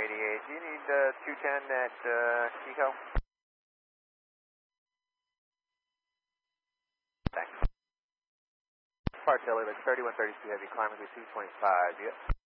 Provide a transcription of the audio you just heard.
Do you need 210 at Kiko? Thanks. Fire Taylor, that's 3132 heavy, climbing to 225.